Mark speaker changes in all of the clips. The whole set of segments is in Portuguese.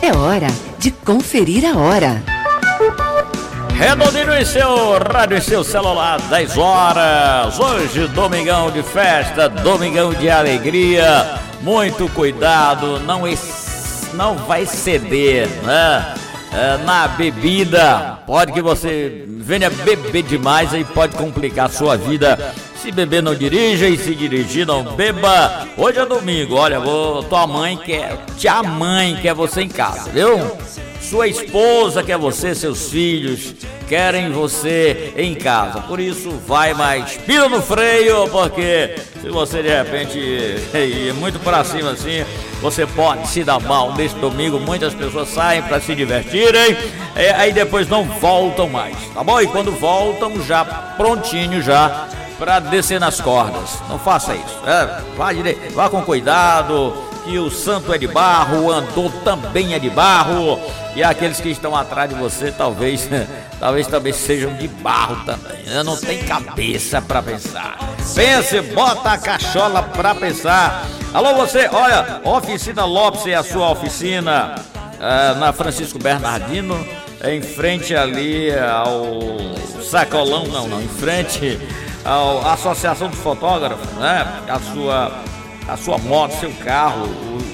Speaker 1: É hora de conferir a hora.
Speaker 2: Redondinho em seu rádio, em seu celular, 10 horas. Hoje, domingão de festa, domingão de alegria. Muito cuidado, não vai ceder, né? Na bebida. Pode que você venha beber demais e pode complicar a sua vida. Se beber, não dirija, e se dirigir, não beba. Hoje é domingo, olha, tua mãe quer você em casa, viu? Sua esposa quer você, seus filhos querem você em casa. Por isso, vai mais pila no freio, porque se você de repente ir muito pra cima assim, você pode se dar mal. Neste domingo, muitas pessoas saem para se divertirem, aí depois não voltam mais, tá bom? E quando voltam, já prontinho, já para descer nas cordas. Não faça isso. Vá com cuidado, que o santo é de barro, o andor também é de barro, e aqueles que estão atrás de você talvez também sejam de barro também. Não tem cabeça para pensar. Pense, bota a cachola para pensar. Alô você, olha, Oficina Lopes é a sua oficina, na Francisco Bernardino, em frente ali ao Sacolão, não, em frente a Associação dos Fotógrafos, né? A sua moto, seu carro,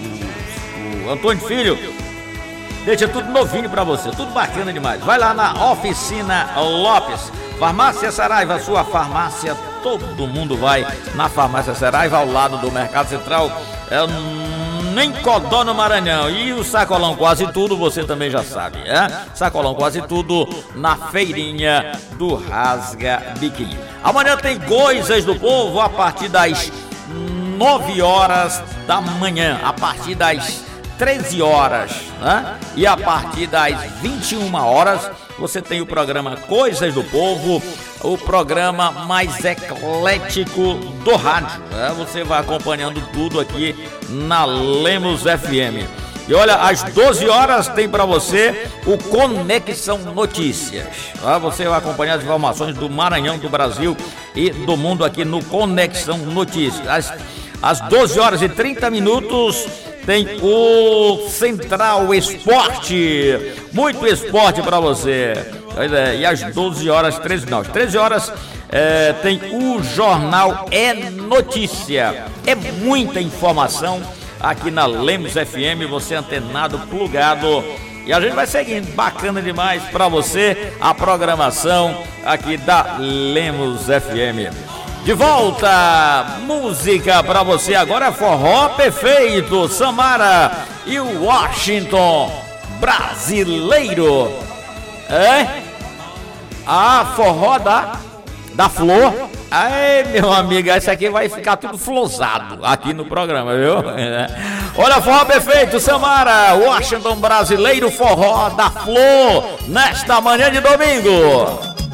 Speaker 2: o Antônio Filho deixa tudo novinho pra você, tudo bacana demais. Vai lá na Oficina Lopes. Farmácia Saraiva, a sua farmácia, todo mundo vai na Farmácia Saraiva, ao lado do Mercado Central, nem Codó, no Maranhão. E o Sacolão Quase Tudo, você também já sabe, Sacolão Quase Tudo, na feirinha do Rasga Biquinho. Amanhã tem Coisas do Povo a partir das 9 horas da manhã, a partir das 13 horas, né? E a partir das 21 horas você tem o programa Coisas do Povo, o programa mais eclético do rádio, né? Você vai acompanhando tudo aqui na Lemos FM. E olha, às 12 horas tem para você o Conexão Notícias. Você vai acompanhar as informações do Maranhão, do Brasil e do mundo aqui no Conexão Notícias. Às 12 horas e 30 minutos tem o Central Esporte. Muito esporte para você. E às 12 horas, 13 horas, tem o Jornal É Notícia. É muita informação aqui na Lemos FM, você antenado, plugado, e a gente vai seguindo, bacana demais para você a programação aqui da Lemos FM. De volta, música para você agora, Forró Perfeito, Samara e o Washington Brasileiro. Forró da Flor. Aí, meu amigo, esse aqui vai ficar tudo flosado aqui no programa, viu? Olha, Forró Perfeito, Samara, Washington Brasileiro, Forró da Flor, nesta manhã de domingo.